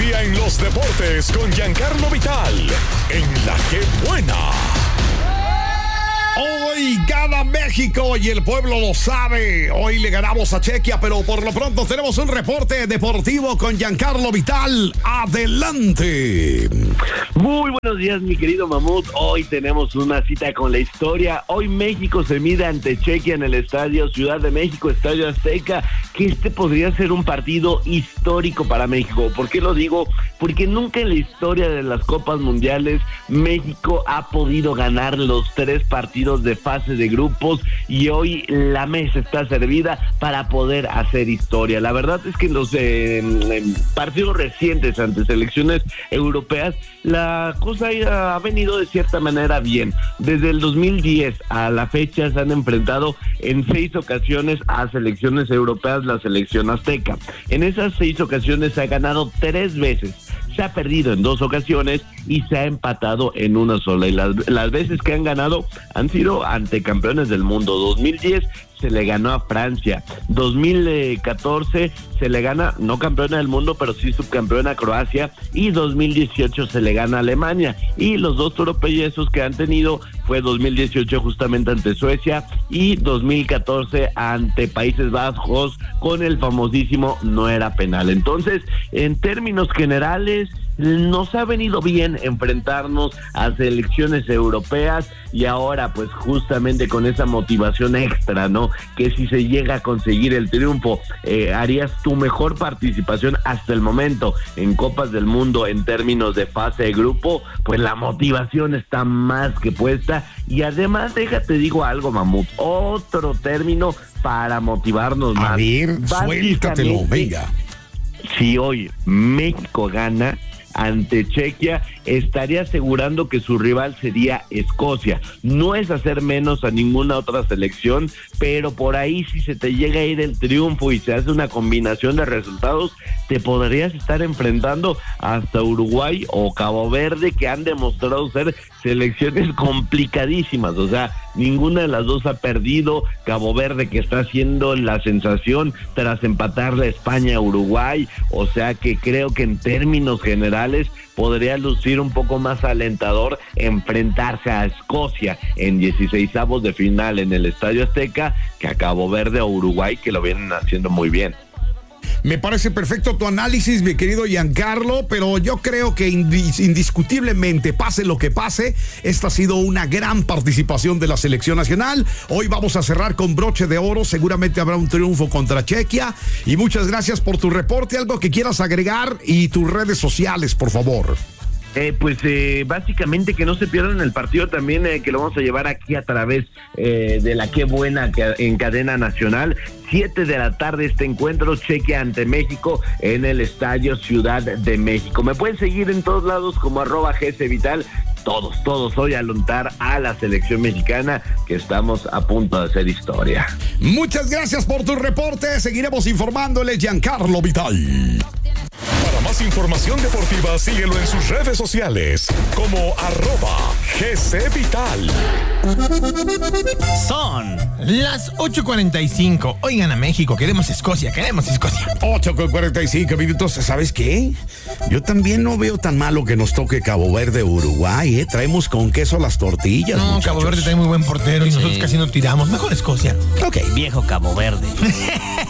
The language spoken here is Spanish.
día en los deportes con Giancarlo Vital, en La Que Buena. Hoy gana México y el pueblo lo sabe. Hoy le ganamos a Chequia, pero por lo pronto tenemos un reporte deportivo con Giancarlo Vital. ¡Adelante! Muy buenos días, mi querido Mamut. Hoy tenemos una cita con la historia. Hoy México se mide ante Chequia en el Estadio Ciudad de México, Estadio Azteca, que este podría ser un partido histórico para México. ¿Por qué lo digo? Porque nunca en la historia de las Copas Mundiales México ha podido ganar los 3 partidos de fase de grupos, y hoy la mesa está servida para poder hacer historia. La verdad es que en los partidos recientes ante selecciones europeas la cosa ha venido de cierta manera bien. Desde el 2010 a la fecha se han enfrentado en 6 ocasiones a selecciones europeas la selección azteca. En esas 6 ocasiones se ha ganado 3 veces. Se ha perdido en 2 ocasiones y se ha empatado en una sola. Y las veces que han ganado han sido ante campeones del mundo. 2010 se le ganó a Francia. 2014 se le gana, no campeona del mundo, pero sí subcampeona a Croacia. Y 2018 se le gana a Alemania. Y los 2 tropiezos que han tenido fue 2018 justamente ante Suecia y 2014 ante Países Bajos con el famosísimo no era penal. Entonces, en términos generales, nos ha venido bien enfrentarnos a selecciones europeas, y ahora pues justamente con esa motivación extra, ¿no? Que si se llega a conseguir el triunfo, harías tu mejor participación hasta el momento en Copas del Mundo en términos de fase de grupo, pues la motivación está más que puesta. Y además, déjate digo algo, Mamut, otro término para motivarnos más. A ver, suéltatelo, venga. Si hoy México gana ante Chequia, estaría asegurando que su rival sería Escocia. No es hacer menos a ninguna otra selección, pero por ahí si se te llega a ir el triunfo y se hace una combinación de resultados, te podrías estar enfrentando hasta Uruguay o Cabo Verde, que han demostrado ser selecciones complicadísimas. O sea, ninguna de las dos ha perdido. Cabo Verde, que está haciendo la sensación tras empatarle a España a Uruguay. O sea que creo que en términos generales podría lucir un poco más alentador enfrentarse a Escocia en 16avos de final en el Estadio Azteca que a Cabo Verde o Uruguay, que lo vienen haciendo muy bien. Me parece perfecto tu análisis, mi querido Giancarlo, pero yo creo que indiscutiblemente, pase lo que pase, esta ha sido una gran participación de la selección nacional. Hoy vamos a cerrar con broche de oro, seguramente habrá un triunfo contra Chequia, y muchas gracias por tu reporte. Algo que quieras agregar y tus redes sociales, por favor. Básicamente que no se pierdan el partido también, que lo vamos a llevar aquí a través de La Que Buena en cadena nacional. 7 de la tarde este encuentro, Chequia ante México en el Estadio Ciudad de México. Me pueden seguir en todos lados como @GCVital. Todos hoy aluntar a la selección mexicana, que estamos a punto de hacer historia. Muchas gracias por tu reporte. Seguiremos informándole, Giancarlo Vital. Para más información deportiva, síguelo en sus redes sociales como @GCVital. Son las 8:45. Oigan a México, queremos Escocia. 8:45 ¿Sabes qué? Yo también no veo tan malo que nos toque Cabo Verde, Uruguay, ¿eh? Traemos con queso las tortillas, No, muchachos. Cabo Verde trae muy buen portero y nosotros casi no tiramos. Mejor Escocia. Ok. Viejo Cabo Verde.